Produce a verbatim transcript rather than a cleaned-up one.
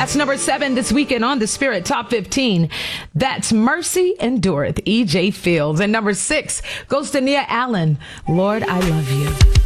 That's number seven this weekend on the Spirit Top fifteen. That's Mercy Endureth, E J Fields. And number six goes to Nia Allen, Lord, I Love You.